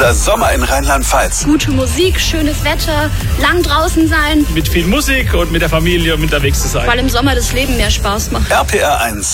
Dieser Sommer in Rheinland-Pfalz. Gute Musik, schönes Wetter, lang draußen sein. Mit viel Musik und mit der Familie unterwegs zu sein. Weil im Sommer das Leben mehr Spaß macht. RPR 1.